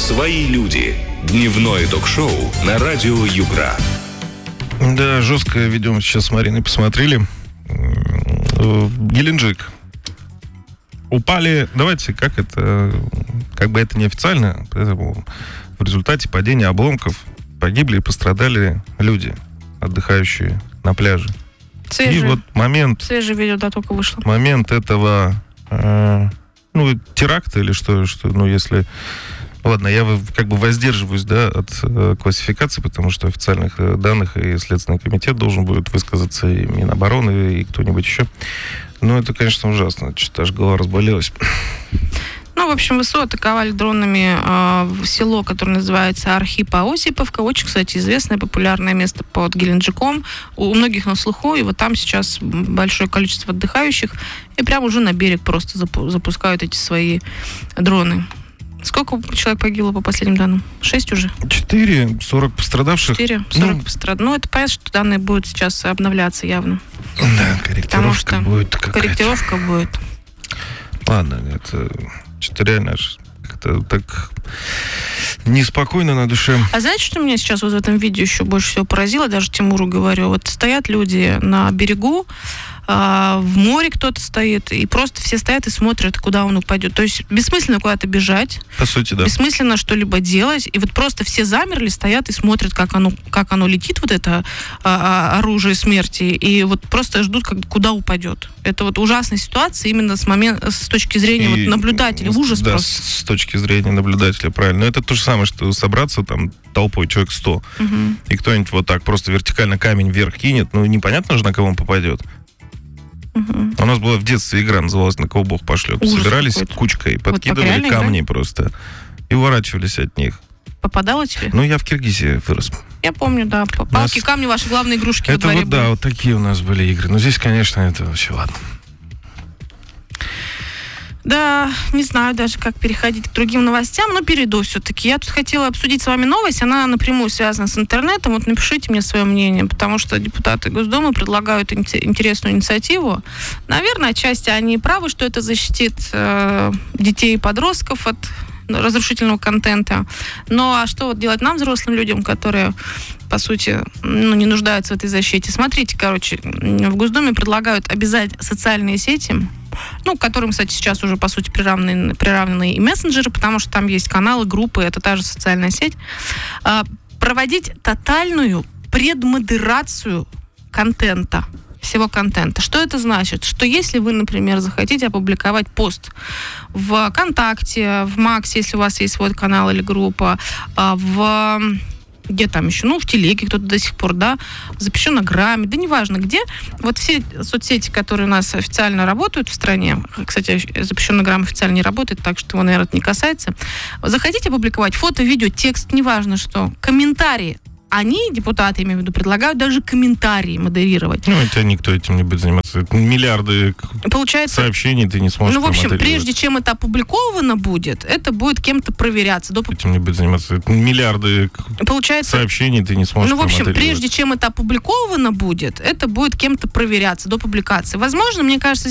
«Свои люди». Дневное ток-шоу на радио Югра. Да, жесткое видео мы сейчас с Мариной посмотрели. Геленджик. Упали, давайте, как бы это неофициально, поэтому в результате падения обломков погибли и пострадали люди, отдыхающие на пляже. И вот свежее видео, да, только вышло. Момент этого, теракта или что, если... Ладно, я как бы воздерживаюсь, да, от классификации, потому что официальных данных и Следственный комитет должен будет высказаться, и Минобороны, и кто-нибудь еще. Но это, конечно, ужасно. Что-то аж голова разболелась. В общем, ВСУ атаковали дронами село, которое называется Архипа-Осиповка. Очень, кстати, известное, популярное место под Геленджиком. У многих на слуху, и вот там сейчас большое количество отдыхающих. И прямо уже на берег просто запускают эти свои дроны. Сколько человек погибло по последним данным? 6 уже? 4, 40 пострадавших. 4, 40 пострадавших. Это понятно, что данные будут сейчас обновляться явно. Да, корректировка будет какая-то. Корректировка будет. Ладно, что-то реально как-то так неспокойно на душе. А знаете, что меня сейчас вот в этом видео еще больше всего поразило? Даже Тимуру говорю. Вот стоят люди на берегу, в море кто-то стоит, и просто все стоят и смотрят, куда он упадет. То есть бессмысленно куда-то бежать. По сути, да. Бессмысленно что-либо делать. И вот просто все замерли, стоят и смотрят, как оно летит, вот это оружие смерти, и вот просто ждут, куда упадет. Это вот ужасная ситуация именно с точки зрения наблюдателя. Ужас просто. С точки зрения наблюдателя, правильно. Но это то же самое, что собраться там толпой, человек 100, и кто-нибудь вот так просто вертикально камень вверх кинет, непонятно же, на кого он попадет. У нас была в детстве игра, называлась «На кого Бог пошлет». Ужас собирались какой-то. кучкой, подкидывали вот камни просто и уворачивались от них. Попадало тебе? Я в Киргизии вырос. Я помню, да. Палки, камни, ваши главные игрушки во это дворе вот, были. да, вот такие у нас были игры. Но здесь, конечно, это вообще ладно. Да, не знаю даже, как переходить к другим новостям, но перейду все-таки. Я тут хотела обсудить с вами новость, она напрямую связана с интернетом. Вот напишите мне свое мнение, потому что депутаты Госдумы предлагают интересную инициативу. Наверное, отчасти они правы, что это защитит детей и подростков от разрушительного контента. А что вот делать нам, взрослым людям, которые, по сути, не нуждаются в этой защите? Смотрите, в Госдуме предлагают обязать социальные сети, к которым, кстати, сейчас уже, по сути, приравнены и мессенджеры, потому что там есть каналы, группы, это та же социальная сеть, проводить тотальную предмодерацию контента, всего контента. Что это значит? Что если вы, например, захотите опубликовать пост в ВКонтакте, в Максе, если у вас есть свой канал или группа, где там еще, в телеге кто-то до сих пор, да, в Запрещенограмме, да неважно где, вот все соцсети, которые у нас официально работают в стране, кстати, Запрещенограмма официально не работает, так что его, наверное, это не касается, захотите опубликовать фото, видео, текст, неважно что, комментарии, они, депутаты, имею в виду, предлагают даже комментарии модерировать. Это никто этим не будет заниматься. Это миллиарды сообщений ты не сможешь в общем, прежде чем это опубликовано будет, это будет кем-то проверяться. Этим не будет заниматься. Это миллиарды сообщений ты не сможешь в общем, прежде чем это опубликовано будет, это будет кем-то проверяться до публикации. Возможно, мне кажется,